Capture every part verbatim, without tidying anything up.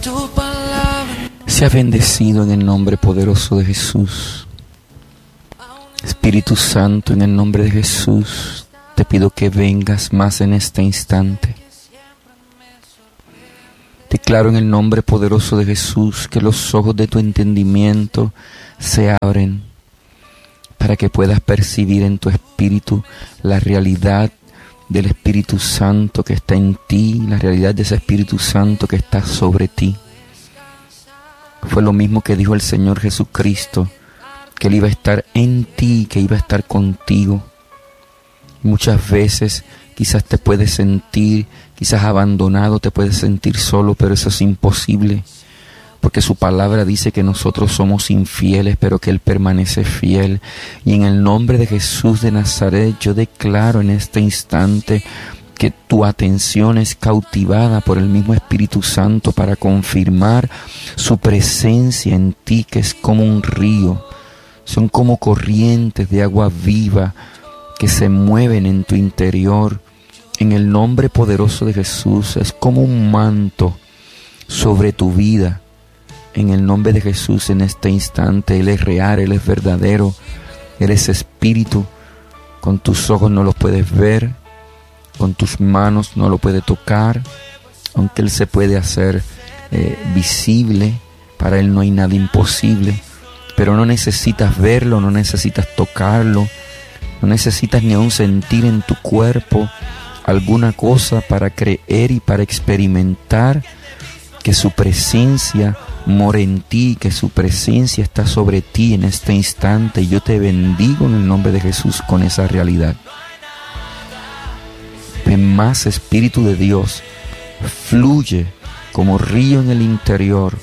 Sea bendecido en el nombre poderoso de Jesús. Espíritu Santo, en el nombre de Jesús, te pido que vengas más en este instante. Declaro en el nombre poderoso de Jesús que los ojos de tu entendimiento se abren para que puedas percibir en tu espíritu la realidad del Espíritu Santo que está en ti, la realidad de ese Espíritu Santo que está sobre ti. Fue lo mismo que dijo el Señor Jesucristo, que Él iba a estar en ti, que iba a estar contigo. Muchas veces quizás te puedes sentir, quizás abandonado, te puedes sentir solo, pero eso es imposible, porque su palabra dice que nosotros somos infieles, pero que Él permanece fiel. Y en el nombre de Jesús de Nazaret, yo declaro en este instante que tu atención es cautivada por el mismo Espíritu Santo para confirmar su presencia en ti, que es como un río. Son como corrientes de agua viva que se mueven en tu interior. En el nombre poderoso de Jesús, es como un manto sobre tu vida. En el nombre de Jesús, en este instante, Él es real, Él es verdadero, Él es espíritu. Con tus ojos no lo puedes ver, con tus manos no lo puedes tocar, aunque Él se puede hacer eh, visible. Para Él no hay nada imposible, pero no necesitas verlo, no necesitas tocarlo, no necesitas ni aún sentir en tu cuerpo alguna cosa para creer y para experimentar que su presencia mora en ti, que su presencia está sobre ti en este instante. Y yo te bendigo en el nombre de Jesús con esa realidad. Ven más, Espíritu de Dios, fluye como río en el interior,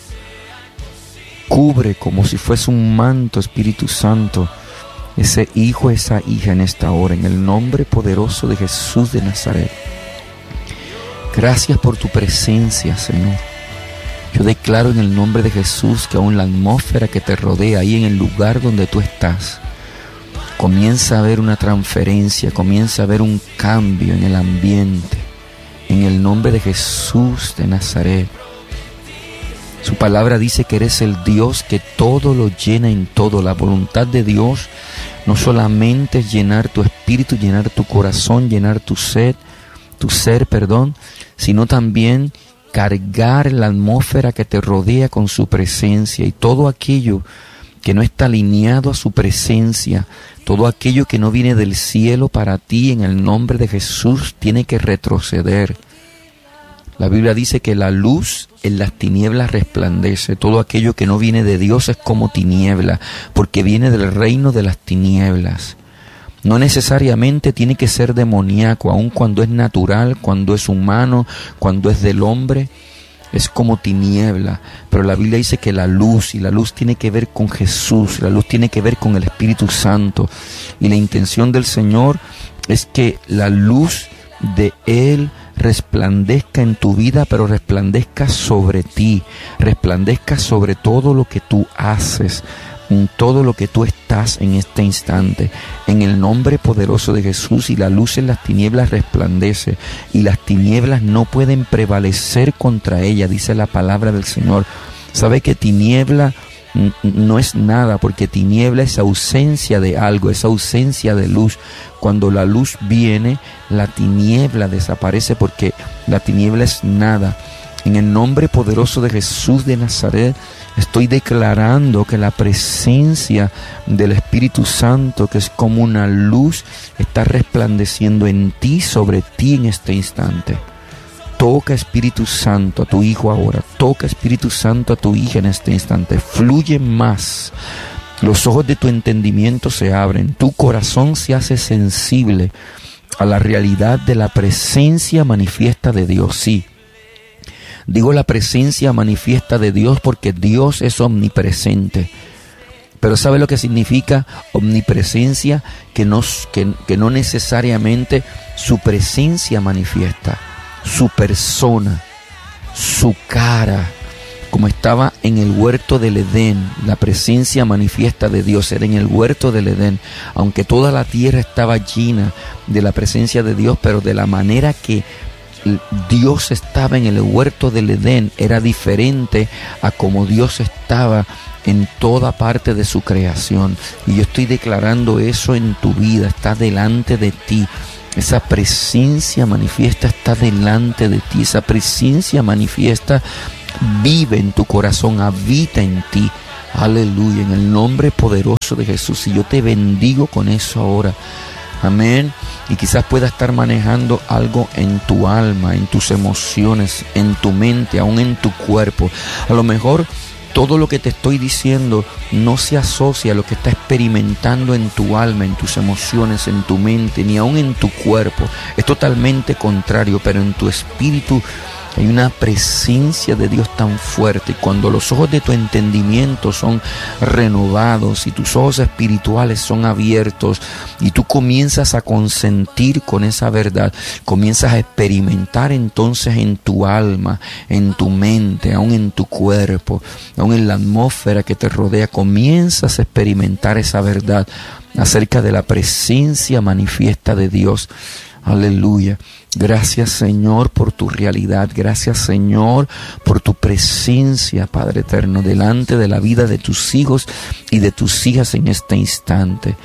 cubre como si fuese un manto, Espíritu Santo, ese hijo, esa hija en esta hora, en el nombre poderoso de Jesús de Nazaret. Gracias por tu presencia, Señor. Yo declaro en el nombre de Jesús que aún la atmósfera que te rodea, ahí en el lugar donde tú estás, comienza a haber una transferencia, comienza a haber un cambio en el ambiente, en el nombre de Jesús de Nazaret. Su palabra dice que eres el Dios que todo lo llena en todo. La voluntad de Dios no solamente es llenar tu espíritu, llenar tu corazón, llenar tu sed, tu ser, perdón, sino también cargar la atmósfera que te rodea con su presencia, y todo aquello que no está alineado a su presencia, todo aquello que no viene del cielo para ti, en el nombre de Jesús, tiene que retroceder. La Biblia dice que la luz en las tinieblas resplandece. Todo aquello que no viene de Dios es como tiniebla, porque viene del reino de las tinieblas. No necesariamente tiene que ser demoníaco, aun cuando es natural, cuando es humano, cuando es del hombre, es como tiniebla. Pero la Biblia dice que la luz, y la luz tiene que ver con Jesús, la luz tiene que ver con el Espíritu Santo. Y la intención del Señor es que la luz de Él resplandezca en tu vida, pero resplandezca sobre ti, resplandezca sobre todo lo que tú haces, en todo lo que tú estás en este instante, en el nombre poderoso de Jesús. Y la luz en las tinieblas resplandece, y las tinieblas no pueden prevalecer contra ella, dice la palabra del Señor. ¿Sabe que tiniebla no es nada? Porque tiniebla es ausencia de algo, es ausencia de luz. Cuando la luz viene, la tiniebla desaparece, porque la tiniebla es nada. En el nombre poderoso de Jesús de Nazaret, estoy declarando que la presencia del Espíritu Santo, que es como una luz, está resplandeciendo en ti, sobre ti en este instante. Toca, Espíritu Santo, a tu hijo ahora. Toca, Espíritu Santo, a tu hija en este instante. Fluye más. Los ojos de tu entendimiento se abren. Tu corazón se hace sensible a la realidad de la presencia manifiesta de Dios. Sí. Digo la presencia manifiesta de Dios porque Dios es omnipresente. Pero ¿sabe lo que significa omnipresencia? Que no, que, que no necesariamente su presencia manifiesta. Su persona, su cara, como estaba en el huerto del Edén, la presencia manifiesta de Dios era en el huerto del Edén, aunque toda la tierra estaba llena de la presencia de Dios, pero de la manera que Dios estaba en el huerto del Edén era diferente a como Dios estaba en toda parte de su creación. Y yo estoy declarando eso en tu vida, está delante de ti. Esa presencia manifiesta está delante de ti. Esa presencia manifiesta vive en tu corazón, habita en ti. Aleluya, en el nombre poderoso de Jesús. Y yo te bendigo con eso ahora. Amén. Y quizás pueda estar manejando algo en tu alma, en tus emociones, en tu mente, aún en tu cuerpo. A lo mejor todo lo que te estoy diciendo no se asocia a lo que está experimentando en tu alma, en tus emociones, en tu mente, ni aún en tu cuerpo. Es totalmente contrario, pero en tu espíritu hay una presencia de Dios tan fuerte. Y cuando los ojos de tu entendimiento son renovados y tus ojos espirituales son abiertos y tú comienzas a consentir con esa verdad, comienzas a experimentar entonces en tu alma, en tu mente, aún en tu cuerpo, aún en la atmósfera que te rodea, comienzas a experimentar esa verdad acerca de la presencia manifiesta de Dios. Aleluya. Gracias, Señor, por tu realidad. Gracias, Señor, por tu presencia, Padre eterno, delante de la vida de tus hijos y de tus hijas en este instante.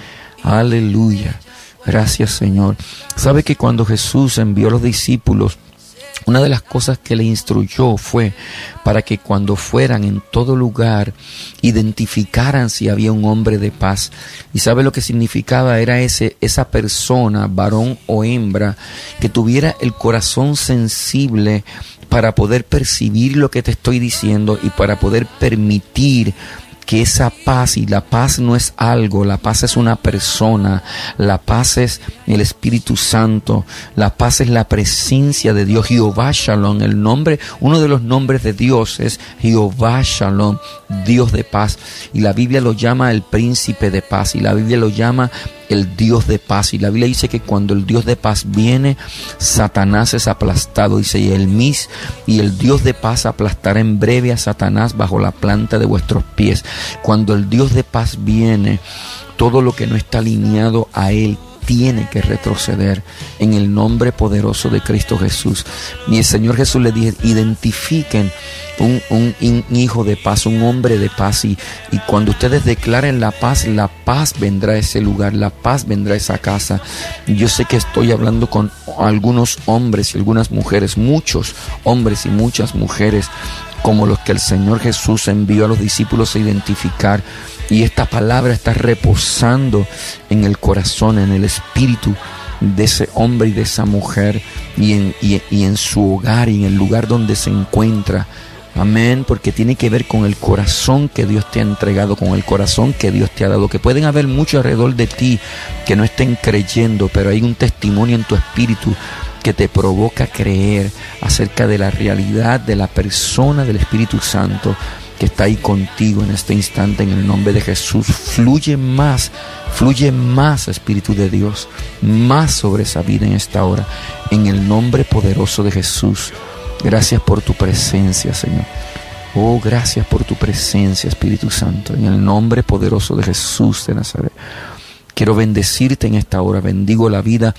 Aleluya. Gracias, Señor. Sabe que cuando Jesús envió a los discípulos, una de las cosas que le instruyó fue para que cuando fueran en todo lugar identificaran si había un hombre de paz. Y sabe lo que significaba, era ese, esa persona, varón o hembra, que tuviera el corazón sensible para poder percibir lo que te estoy diciendo y para poder permitir que esa paz, y la paz no es algo, la paz es una persona, la paz es el Espíritu Santo, la paz es la presencia de Dios. Jehová Shalom, el nombre, uno de los nombres de Dios es Jehová Shalom, Dios de paz, y la Biblia lo llama el príncipe de paz, y la Biblia lo llama el Dios de paz. Y la Biblia dice que cuando el Dios de paz viene, Satanás es aplastado. Dice, y el mis y el Dios de paz aplastará en breve a Satanás bajo la planta de vuestros pies. Cuando el Dios de paz viene, todo lo que no está alineado a Él tiene que retroceder en el nombre poderoso de Cristo Jesús. Y el Señor Jesús le dice, identifiquen un, un, un hijo de paz, un hombre de paz, y, y cuando ustedes declaren la paz, la paz vendrá a ese lugar, la paz vendrá a esa casa. Yo sé que estoy hablando con algunos hombres y algunas mujeres, muchos hombres y muchas mujeres, como los que el Señor Jesús envió a los discípulos a identificar. Y esta palabra está reposando en el corazón, en el espíritu de ese hombre y de esa mujer, y en, y, y en su hogar y en el lugar donde se encuentra. Amén, porque tiene que ver con el corazón que Dios te ha entregado, con el corazón que Dios te ha dado. Que pueden haber muchos alrededor de ti que no estén creyendo, pero hay un testimonio en tu espíritu que te provoca creer acerca de la realidad de la persona del Espíritu Santo que está ahí contigo en este instante, en el nombre de Jesús. Fluye más, fluye más, Espíritu de Dios, más sobre esa vida en esta hora, en el nombre poderoso de Jesús. Gracias por tu presencia, Señor. Oh, gracias por tu presencia, Espíritu Santo, en el nombre poderoso de Jesús de Nazaret. Quiero bendecirte en esta hora. Bendigo la vida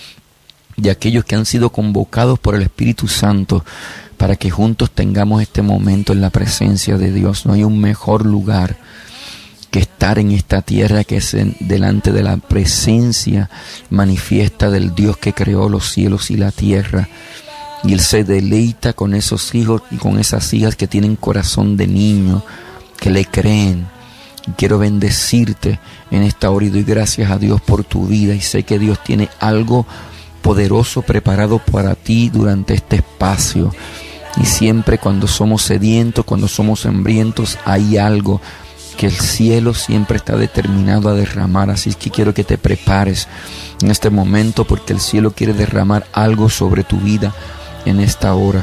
de aquellos que han sido convocados por el Espíritu Santo para que juntos tengamos este momento en la presencia de Dios. No hay un mejor lugar que estar en esta tierra que es en, delante de la presencia manifiesta del Dios que creó los cielos y la tierra. Y Él se deleita con esos hijos y con esas hijas que tienen corazón de niño, que le creen. Y quiero bendecirte en esta hora y doy gracias a Dios por tu vida. Y sé que Dios tiene algo poderoso preparado para ti durante este espacio. Y siempre cuando somos sedientos, cuando somos hambrientos, hay algo que el cielo siempre está determinado a derramar. Así que quiero que te prepares en este momento, porque el cielo quiere derramar algo sobre tu vida en esta hora.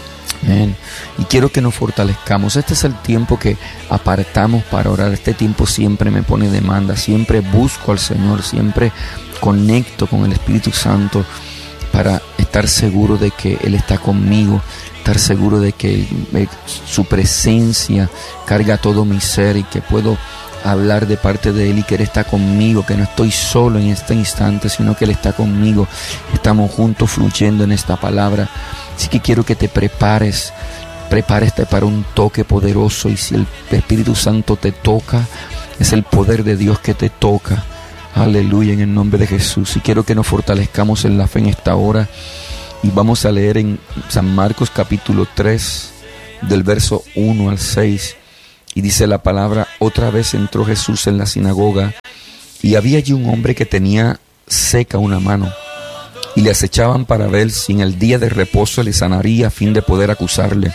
Amén. Y quiero que nos fortalezcamos. Este es el tiempo que apartamos para orar. Este tiempo siempre me pone demanda. Siempre busco al Señor. Siempre conecto con el Espíritu Santo para estar seguro de que Él está conmigo. Estar seguro de que eh, su presencia carga todo mi ser y que puedo hablar de parte de Él y que Él está conmigo, que no estoy solo en este instante, sino que Él está conmigo. Estamos juntos fluyendo en esta palabra. Así que quiero que te prepares, prepárate para un toque poderoso, y si el Espíritu Santo te toca, es el poder de Dios que te toca. Aleluya, en el nombre de Jesús. Y quiero que nos fortalezcamos en la fe en esta hora. Y vamos a leer en San Marcos capítulo tres, del verso uno al seis. Y dice la palabra: otra vez entró Jesús en la sinagoga, y había allí un hombre que tenía seca una mano, y le acechaban para ver si en el día de reposo le sanaría, a fin de poder acusarle.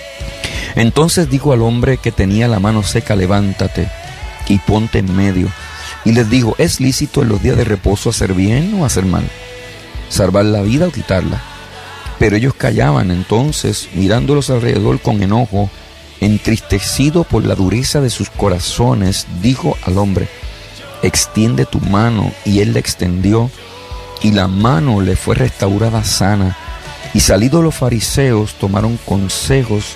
Entonces dijo al hombre que tenía la mano seca: levántate y ponte en medio. Y les dijo: ¿es lícito en los días de reposo hacer bien o hacer mal? ¿Salvar la vida o quitarla? Pero ellos callaban. Entonces, mirándolos alrededor con enojo, entristecido por la dureza de sus corazones, dijo al hombre: extiende tu mano. Y él la extendió, y la mano le fue restaurada sana. Y salidos los fariseos, tomaron consejos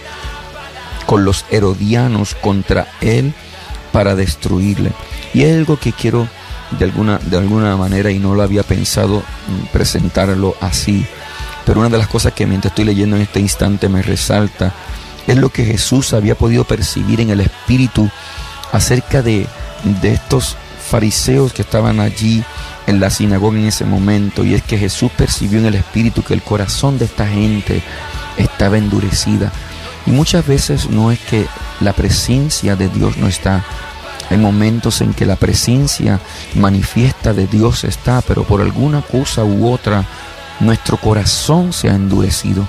con los herodianos contra él para destruirle. Y es algo que quiero de alguna, de alguna manera, y no lo había pensado presentarlo así, pero una de las cosas que mientras estoy leyendo en este instante me resalta es lo que Jesús había podido percibir en el Espíritu acerca de, de estos fariseos que estaban allí en la sinagoga en ese momento. Y es que Jesús percibió en el Espíritu que el corazón de esta gente estaba endurecida. Y muchas veces no es que la presencia de Dios no está. Hay momentos en que la presencia manifiesta de Dios está, pero por alguna cosa u otra nuestro corazón se ha endurecido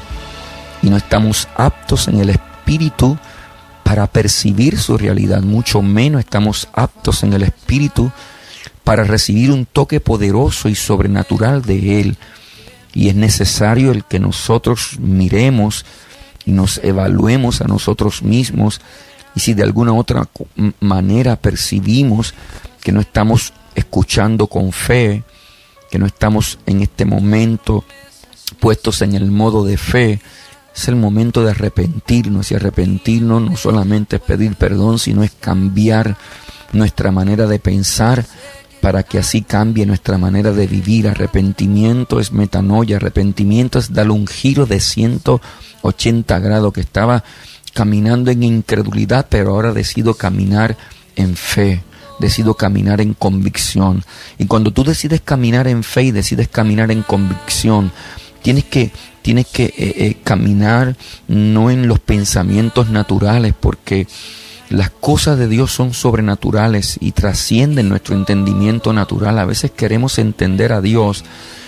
y no estamos aptos en el Espíritu para percibir su realidad, mucho menos estamos aptos en el Espíritu para recibir un toque poderoso y sobrenatural de Él. Y es necesario el que nosotros miremos y nos evaluemos a nosotros mismos, y si de alguna otra manera percibimos que no estamos escuchando con fe, que no estamos en este momento puestos en el modo de fe, es el momento de arrepentirnos. Y arrepentirnos no solamente es pedir perdón, sino es cambiar nuestra manera de pensar para que así cambie nuestra manera de vivir. Arrepentimiento es metanoia, arrepentimiento es darle un giro de ciento ochenta grados, que estaba caminando en incredulidad, pero ahora decido caminar en fe. Decido caminar en convicción. Y cuando tú decides caminar en fe y decides caminar en convicción, tienes que, tienes que eh, eh, caminar no en los pensamientos naturales, porque las cosas de Dios son sobrenaturales y trascienden nuestro entendimiento natural. A veces queremos entender a Dios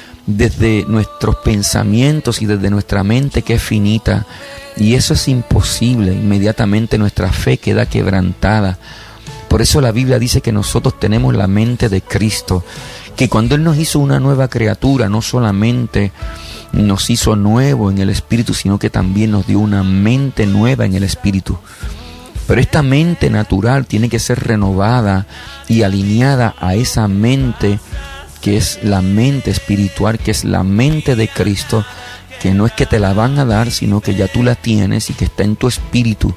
desde nuestros pensamientos y desde nuestra mente, que es finita, y eso es imposible. Inmediatamente nuestra fe queda quebrantada. Por eso la Biblia dice que nosotros tenemos la mente de Cristo, que cuando Él nos hizo una nueva criatura, no solamente nos hizo nuevo en el Espíritu, sino que también nos dio una mente nueva en el Espíritu. Pero esta mente natural tiene que ser renovada y alineada a esa mente que es la mente espiritual, que es la mente de Cristo, que no es que te la van a dar, sino que ya tú la tienes y que está en tu espíritu.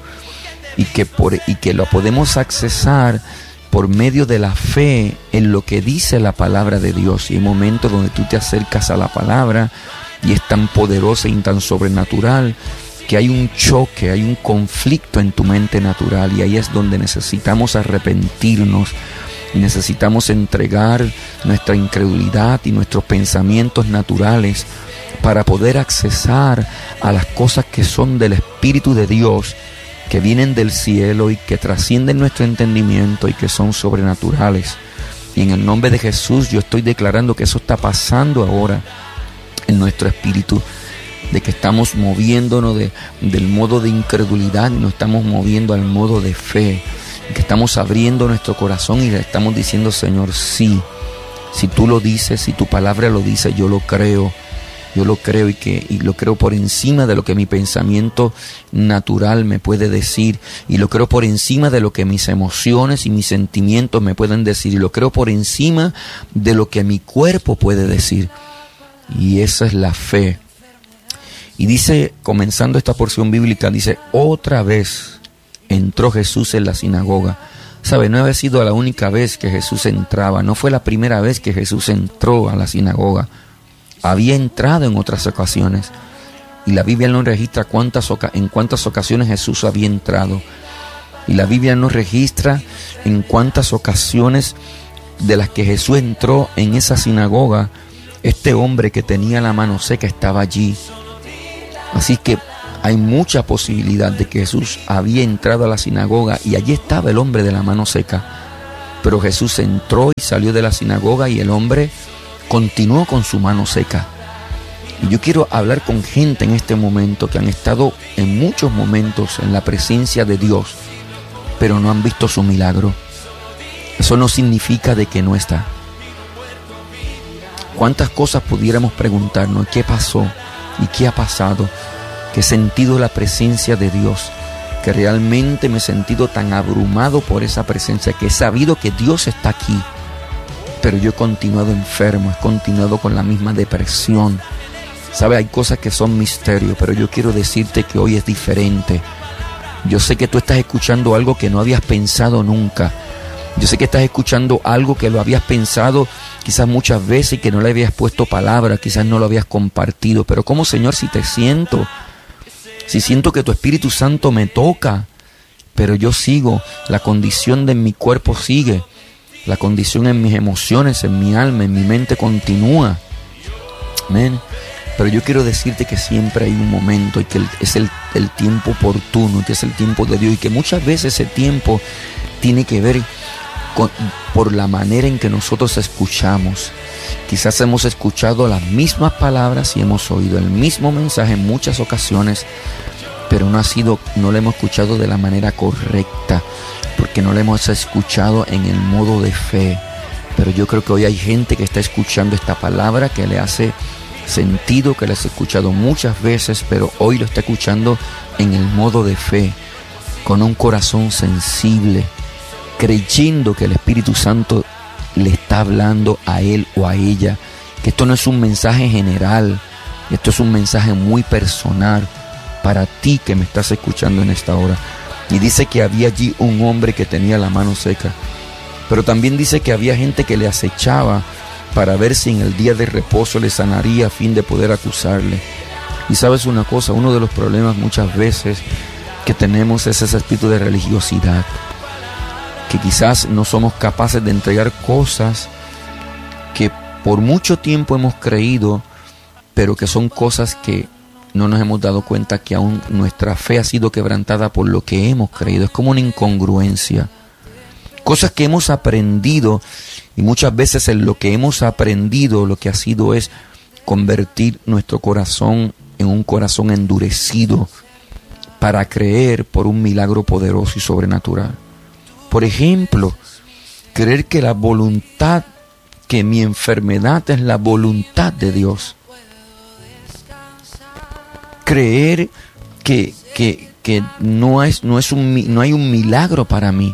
Y que, por, y que lo podemos accesar por medio de la fe en lo que dice la palabra de Dios. Y hay momentos donde tú te acercas a la palabra y es tan poderosa y tan sobrenatural que hay un choque, hay un conflicto en tu mente natural, y ahí es donde necesitamos arrepentirnos y necesitamos entregar nuestra incredulidad y nuestros pensamientos naturales para poder accesar a las cosas que son del Espíritu de Dios, que vienen del cielo y que trascienden nuestro entendimiento y que son sobrenaturales. Y en el nombre de Jesús yo estoy declarando que eso está pasando ahora en nuestro espíritu, de que estamos moviéndonos de, del modo de incredulidad y nos estamos moviendo al modo de fe, que estamos abriendo nuestro corazón y le estamos diciendo: Señor, sí, si tú lo dices, si tu palabra lo dice, yo lo creo. Yo lo creo y, que, y lo creo por encima de lo que mi pensamiento natural me puede decir, y lo creo por encima de lo que mis emociones y mis sentimientos me pueden decir, y lo creo por encima de lo que mi cuerpo puede decir. Y esa es la fe. Y dice, comenzando esta porción bíblica, dice: otra vez entró Jesús en la sinagoga. ¿Sabe? No había sido la única vez que Jesús entraba, no fue la primera vez que Jesús entró a la sinagoga. Había entrado en otras ocasiones. Y la Biblia no registra cuántas en cuántas ocasiones Jesús había entrado. Y la Biblia no registra en cuántas ocasiones de las que Jesús entró en esa sinagoga, este hombre que tenía la mano seca estaba allí. Así que hay mucha posibilidad de que Jesús había entrado a la sinagoga y allí estaba el hombre de la mano seca. Pero Jesús entró y salió de la sinagoga y el hombre continuó con su mano seca. Y yo quiero hablar con gente en este momento que han estado en muchos momentos en la presencia de Dios, pero no han visto su milagro. Eso no significa de que no está. ¿Cuántas cosas pudiéramos preguntarnos? ¿Qué pasó? ¿Y qué ha pasado? Que he sentido la presencia de Dios, que realmente me he sentido tan abrumado por esa presencia, que he sabido que Dios está aquí, pero yo he continuado enfermo, he continuado con la misma depresión. ¿Sabe? Hay cosas que son misterios, pero yo quiero decirte que hoy es diferente. Yo sé que tú estás escuchando algo que no habías pensado nunca. Yo sé que estás escuchando algo que lo habías pensado quizás muchas veces y que no le habías puesto palabra, quizás no lo habías compartido. Pero ¿cómo, Señor, si te siento? Si siento que tu Espíritu Santo me toca, pero yo sigo, la condición de mi cuerpo sigue, la condición en mis emociones, en mi alma, en mi mente continúa. Amén. Pero yo quiero decirte que siempre hay un momento y que es el, el tiempo oportuno, que es el tiempo de Dios y que muchas veces ese tiempo tiene que ver con, por la manera en que nosotros escuchamos. Quizás hemos escuchado las mismas palabras y hemos oído el mismo mensaje en muchas ocasiones, pero no ha sido, no lo hemos escuchado de la manera correcta, porque no lo hemos escuchado en el modo de fe. Pero yo creo que hoy hay gente que está escuchando esta palabra que le hace sentido, que la has escuchado muchas veces, pero hoy lo está escuchando en el modo de fe, con un corazón sensible, creyendo que el Espíritu Santo le está hablando a él o a ella, que esto no es un mensaje general, esto es un mensaje muy personal para ti que me estás escuchando en esta hora. Y dice que había allí un hombre que tenía la mano seca, pero también dice que había gente que le acechaba para ver si en el día de reposo le sanaría a fin de poder acusarle. Y sabes una cosa, uno de los problemas muchas veces que tenemos es ese espíritu de religiosidad, que quizás no somos capaces de entregar cosas que por mucho tiempo hemos creído, pero que son cosas que no nos hemos dado cuenta que aún nuestra fe ha sido quebrantada por lo que hemos creído. Es como una incongruencia. Cosas que hemos aprendido y muchas veces en lo que hemos aprendido lo que ha sido es convertir nuestro corazón en un corazón endurecido para creer por un milagro poderoso y sobrenatural. Por ejemplo, creer que la voluntad, que mi enfermedad es la voluntad de Dios. Creer que, que, que no, es, no, es un, no hay un milagro para mí.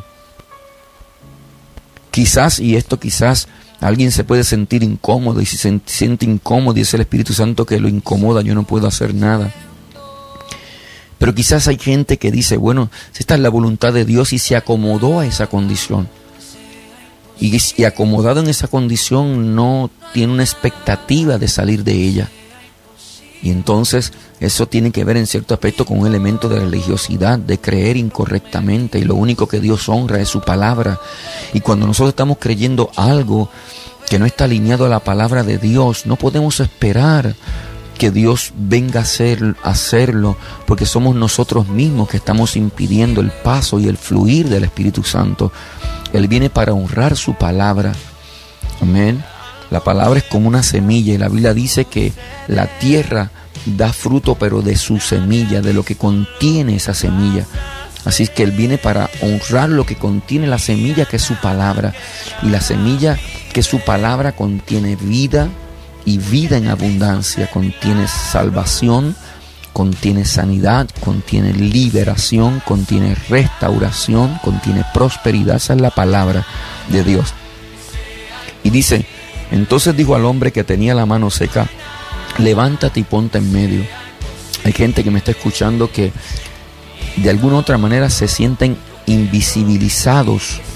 Quizás, y esto quizás, alguien se puede sentir incómodo, y si se siente incómodo y es el Espíritu Santo que lo incomoda, yo no puedo hacer nada. Pero quizás hay gente que dice, bueno, si esta es la voluntad de Dios y se acomodó a esa condición. Y, y acomodado en esa condición no tiene una expectativa de salir de ella. Y entonces eso tiene que ver en cierto aspecto con un elemento de religiosidad, de creer incorrectamente. Y lo único que Dios honra es su palabra. Y cuando nosotros estamos creyendo algo que no está alineado a la palabra de Dios, no podemos esperar que Dios venga a, hacer, a hacerlo, porque somos nosotros mismos que estamos impidiendo el paso y el fluir del Espíritu Santo. Él viene para honrar su palabra. Amén. La palabra es como una semilla y la Biblia dice que la tierra da fruto, pero de su semilla, de lo que contiene esa semilla. Así es que Él viene para honrar lo que contiene la semilla, que es su palabra. Y la semilla, que es su palabra, contiene vida y vida en abundancia. Contiene salvación, contiene sanidad, contiene liberación, contiene restauración, contiene prosperidad. Esa es la palabra de Dios. Y dice, entonces dijo al hombre que tenía la mano seca, levántate y ponte en medio. Hay gente que me está escuchando que de alguna u otra manera se sienten invisibilizados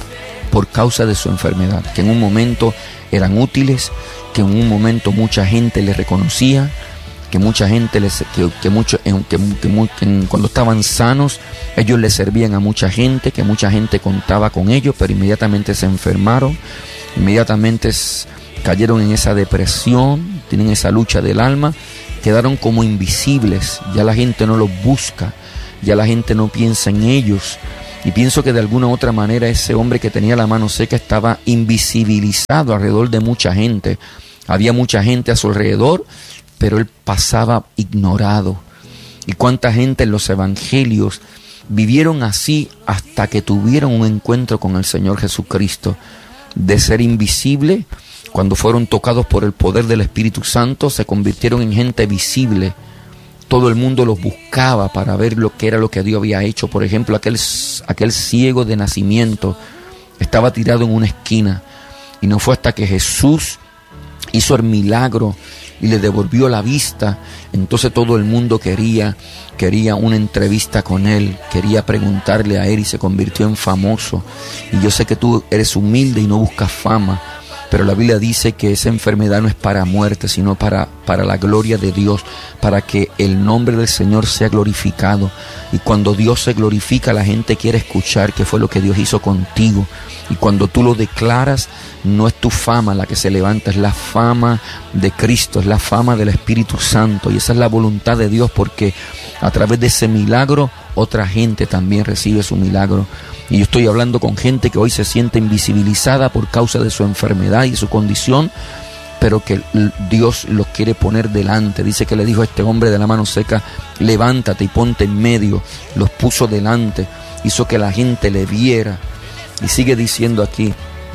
por causa de su enfermedad, que en un momento eran útiles, que en un momento mucha gente les reconocía, que mucha gente les, que, que mucho, que, que, que cuando estaban sanos ellos les servían a mucha gente, que mucha gente contaba con ellos, pero inmediatamente se enfermaron, inmediatamente cayeron en esa depresión, tienen esa lucha del alma, quedaron como invisibles, ya la gente no los busca, ya la gente no piensa en ellos. Y pienso que de alguna u otra manera ese hombre que tenía la mano seca estaba invisibilizado alrededor de mucha gente. Había mucha gente a su alrededor, pero él pasaba ignorado. Y cuánta gente en los evangelios vivieron así hasta que tuvieron un encuentro con el Señor Jesucristo. De ser invisible, cuando fueron tocados por el poder del Espíritu Santo, se convirtieron en gente visible. Todo el mundo los buscaba para ver lo que era lo que Dios había hecho. Por ejemplo, aquel, aquel ciego de nacimiento estaba tirado en una esquina. Y no fue hasta que Jesús hizo el milagro y le devolvió la vista, entonces todo el mundo quería, quería una entrevista con él, quería preguntarle a él y se convirtió en famoso. Y yo sé que tú eres humilde y no buscas fama, pero la Biblia dice que esa enfermedad no es para muerte, sino para, para la gloria de Dios, para que el nombre del Señor sea glorificado. Y cuando Dios se glorifica, la gente quiere escuchar qué fue lo que Dios hizo contigo. Y cuando tú lo declaras, no es tu fama la que se levanta, es la fama de Cristo, es la fama del Espíritu Santo. Y esa es la voluntad de Dios, porque a través de ese milagro, otra gente también recibe su milagro. Y yo estoy hablando con gente que hoy se siente invisibilizada por causa de su enfermedad y su condición, pero que Dios los quiere poner delante. Dice que le dijo a este hombre de la mano seca, levántate y ponte en medio. Los puso delante, hizo que la gente le viera. Y sigue diciendo aquí,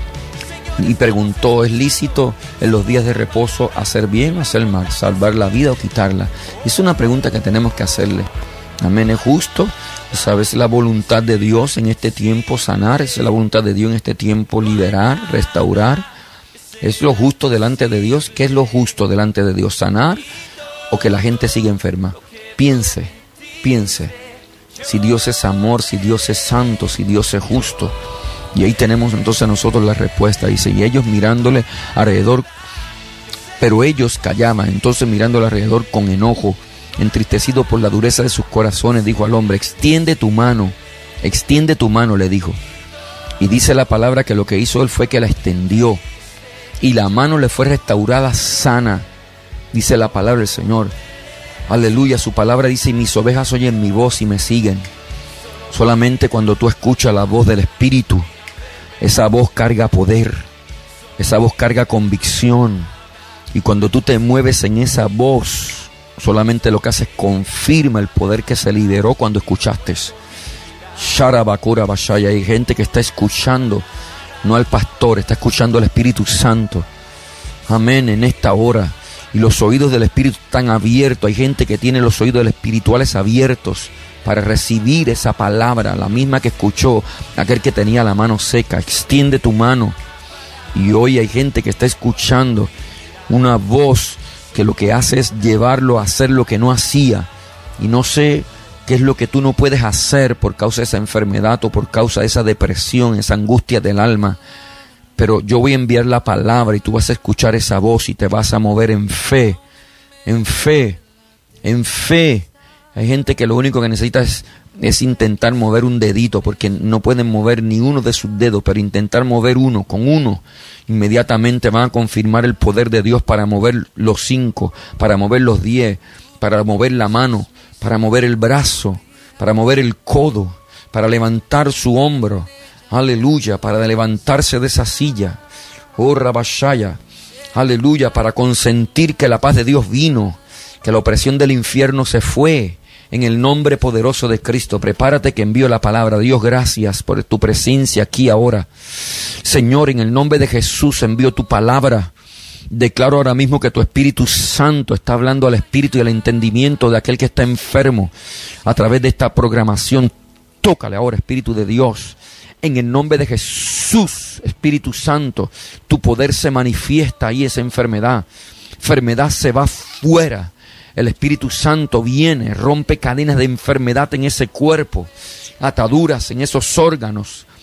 y preguntó, ¿es lícito en los días de reposo hacer bien o hacer mal, salvar la vida o quitarla? Es una pregunta que tenemos que hacerle. Amén, es justo. ¿Sabes? La voluntad de Dios en este tiempo sanar, es la voluntad de Dios en este tiempo liberar, restaurar. ¿Es lo justo delante de Dios? ¿Qué es lo justo delante de Dios? ¿Sanar o que la gente siga enferma? Piense, piense. Si Dios es amor, si Dios es santo, si Dios es justo. Y ahí tenemos entonces nosotros la respuesta. Dice, y ellos mirándole alrededor, pero ellos callaban. Entonces mirándole alrededor con enojo, entristecido por la dureza de sus corazones, dijo al hombre, extiende tu mano, extiende tu mano, le dijo. Y dice la palabra que lo que hizo él fue que la extendió, y la mano le fue restaurada sana. Dice la palabra del Señor. Aleluya, su palabra dice, y mis ovejas oyen mi voz y me siguen. Solamente cuando tú escuchas la voz del Espíritu, esa voz carga poder, esa voz carga convicción. Y cuando tú te mueves en esa voz, solamente lo que hace es confirma el poder que se liberó cuando escuchaste. Sharabakura Bashaya. Hay gente que está escuchando, no al pastor, está escuchando al Espíritu Santo. Amén, en esta hora. Y los oídos del Espíritu están abiertos. Hay gente que tiene los oídos espirituales abiertos para recibir esa palabra, la misma que escuchó aquel que tenía la mano seca. Extiende tu mano. Y hoy hay gente que está escuchando una voz que lo que hace es llevarlo a hacer lo que no hacía. Y no sé qué es lo que tú no puedes hacer por causa de esa enfermedad o por causa de esa depresión, esa angustia del alma. Pero yo voy a enviar la palabra y tú vas a escuchar esa voz y te vas a mover en fe, en fe, en fe. Hay gente que lo único que necesita es, es intentar mover un dedito, porque no pueden mover ni uno de sus dedos, pero intentar mover uno, con uno, inmediatamente van a confirmar el poder de Dios para mover los cinco, para mover los diez, para mover la mano, para mover el brazo, para mover el codo, para levantar su hombro. Aleluya, para levantarse de esa silla. Oh, Rabashaya. Aleluya, para consentir que la paz de Dios vino, que la opresión del infierno se fue. En el nombre poderoso de Cristo, prepárate que envío la palabra. Dios, gracias por tu presencia aquí ahora. Señor, en el nombre de Jesús envío tu palabra. Declaro ahora mismo que tu Espíritu Santo está hablando al espíritu y al entendimiento de aquel que está enfermo a través de esta programación. Tócale ahora, Espíritu de Dios. En el nombre de Jesús, Espíritu Santo, tu poder se manifiesta ahí, esa enfermedad. Enfermedad se va fuera. El Espíritu Santo viene, rompe cadenas de enfermedad en ese cuerpo, ataduras en esos órganos.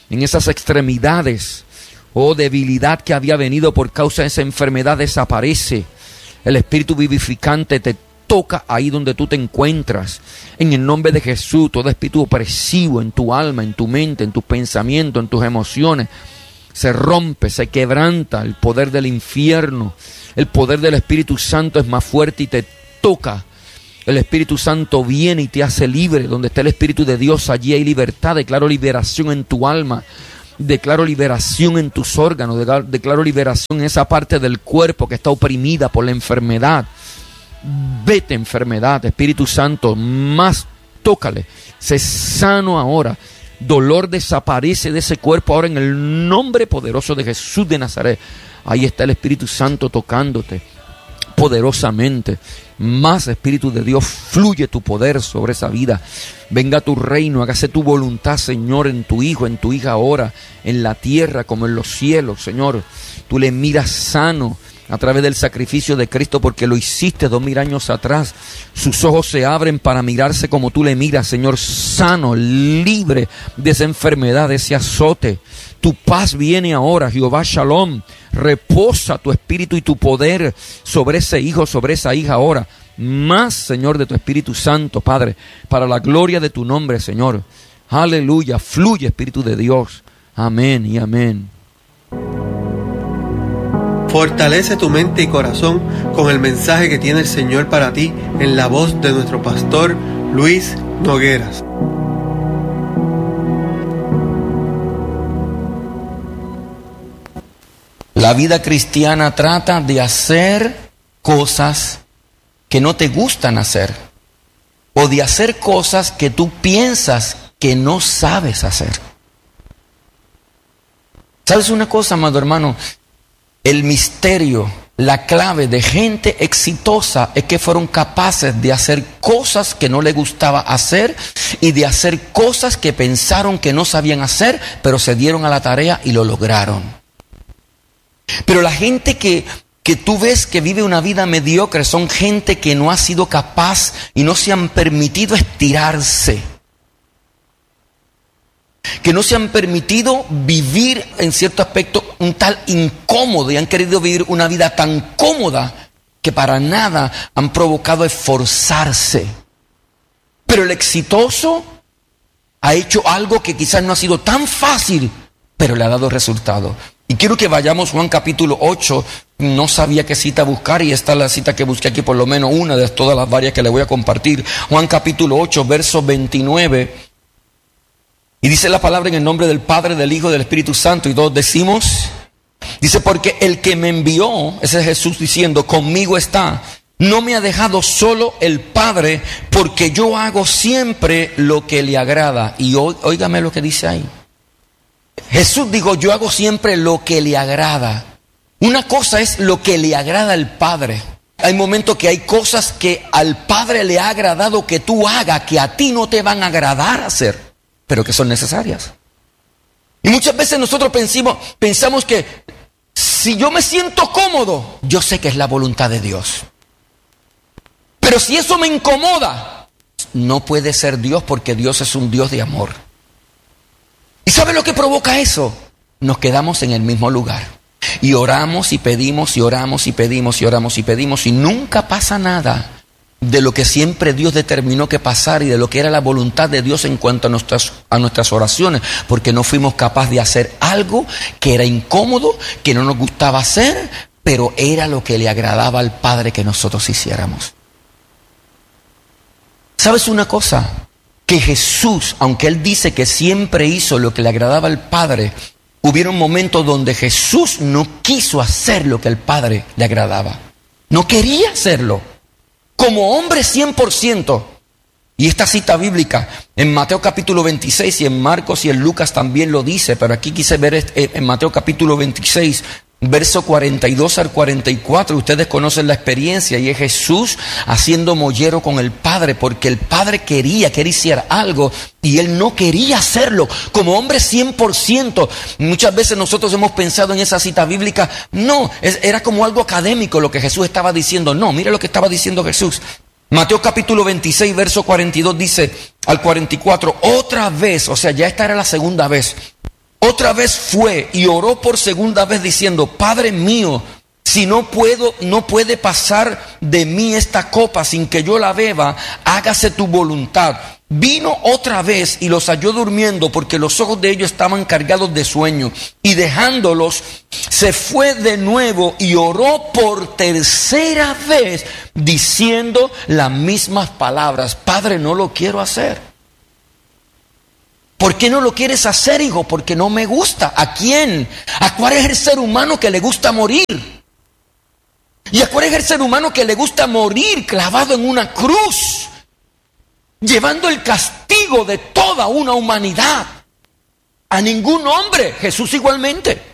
en esas extremidades. Oh, debilidad que había venido por causa de esa enfermedad desaparece. El Espíritu vivificante te toca ahí donde tú te encuentras. En el nombre de Jesús, todo espíritu opresivo en tu alma, en tu mente, en tus pensamientos, en tus emociones, se rompe, se quebranta. El poder del infierno, el poder del Espíritu Santo es más fuerte y te toca. El Espíritu Santo viene y te hace libre. Donde está el Espíritu de Dios, allí hay libertad. Declaro liberación en tu alma. Declaro liberación en tus órganos. Declaro liberación en esa parte del cuerpo que está oprimida por la enfermedad. Vete, enfermedad, Espíritu Santo, más tócale. Sé sano ahora. Dolor desaparece de ese cuerpo ahora en el nombre poderoso de Jesús de Nazaret. Ahí está el Espíritu Santo tocándote poderosamente. Más, Espíritu de Dios, fluye tu poder sobre esa vida. Venga tu reino, hágase tu voluntad, Señor, en tu hijo, en tu hija ahora, en la tierra como en los cielos, Señor. Tú le miras sano a través del sacrificio de Cristo, porque lo hiciste dos mil años atrás. Sus ojos se abren para mirarse como tú le miras, Señor, sano, libre de esa enfermedad, de ese azote. Tu paz viene ahora, Jehová Shalom. Reposa tu espíritu y tu poder sobre ese hijo, sobre esa hija ahora. Más, Señor, de tu Espíritu Santo, Padre, para la gloria de tu nombre, Señor. Aleluya, fluye, Espíritu de Dios. Amén y amén. Fortalece tu mente y corazón con el mensaje que tiene el Señor para ti en la voz de nuestro pastor Luis Nogueras. La vida cristiana trata de hacer cosas que no te gustan hacer, o de hacer cosas que tú piensas que no sabes hacer. ¿Sabes una cosa, amado hermano? El misterio, la clave de gente exitosa es que fueron capaces de hacer cosas que no les gustaba hacer y de hacer cosas que pensaron que no sabían hacer, pero se dieron a la tarea y lo lograron. Pero la gente que, que tú ves que vive una vida mediocre son gente que no ha sido capaz y no se han permitido estirarse. Que no se han permitido vivir en cierto aspecto un tal incómodo y han querido vivir una vida tan cómoda que para nada han provocado esforzarse. Pero el exitoso ha hecho algo que quizás no ha sido tan fácil, pero le ha dado resultado. Y quiero que vayamos Juan capítulo ocho. No sabía qué cita buscar y esta es la cita que busqué aquí, por lo menos una de todas las varias que le voy a compartir. Juan capítulo ocho, verso veintinueve. Y dice la palabra en el nombre del Padre, del Hijo y del Espíritu Santo. Y todos decimos, dice, porque el que me envió, ese es Jesús diciendo, conmigo está. No me ha dejado solo el Padre, porque yo hago siempre lo que le agrada. Y óigame lo que dice ahí. Jesús dijo, yo hago siempre lo que le agrada. Una cosa es lo que le agrada al Padre. Hay momentos que hay cosas que al Padre le ha agradado que tú hagas, que a ti no te van a agradar hacer, pero que son necesarias. Y muchas veces nosotros pensamos, pensamos que si yo me siento cómodo, yo sé que es la voluntad de Dios. Pero si eso me incomoda, no puede ser Dios, porque Dios es un Dios de amor. ¿Y sabe lo que provoca eso? Nos quedamos en el mismo lugar. Y oramos y pedimos y oramos y pedimos y oramos y pedimos y nunca pasa nada de lo que siempre Dios determinó que pasara y de lo que era la voluntad de Dios en cuanto a nuestras, a nuestras oraciones, porque no fuimos capaces de hacer algo que era incómodo, que no nos gustaba hacer, pero era lo que le agradaba al Padre que nosotros hiciéramos. ¿Sabes una cosa? Que Jesús, aunque Él dice que siempre hizo lo que le agradaba al Padre, hubieron momentos donde Jesús no quiso hacer lo que al Padre le agradaba. No quería hacerlo. Como hombre cien por ciento. Y esta cita bíblica en Mateo capítulo veintiséis y en Marcos y en Lucas también lo dice, pero aquí quise ver en Mateo capítulo veintiséis, verso cuarenta y dos al cuarenta y cuatro. Ustedes conocen la experiencia y es Jesús haciendo mollero con el Padre, porque el Padre quería que Él hiciera algo y Él no quería hacerlo. Como hombre cien por ciento. Muchas veces nosotros hemos pensado en esa cita bíblica, no, era como algo académico lo que Jesús estaba diciendo. No, mire lo que estaba diciendo Jesús. Mateo capítulo veintiséis, verso cuarenta y dos dice al cuarenta y cuatro, otra vez, o sea, ya esta era la segunda vez. Otra vez fue y oró por segunda vez diciendo: Padre mío, si no puedo, no puede pasar de mí esta copa sin que yo la beba, hágase tu voluntad. Vino otra vez y los halló durmiendo, porque los ojos de ellos estaban cargados de sueño. Y dejándolos, se fue de nuevo y oró por tercera vez, diciendo las mismas palabras: Padre, no lo quiero hacer. ¿Por qué no lo quieres hacer, hijo? Porque no me gusta. ¿A quién? ¿A cuál es el ser humano que le gusta morir? ¿Y a cuál es el ser humano que le gusta morir clavado en una cruz, llevando el castigo de toda una humanidad? A ningún hombre. Jesús igualmente.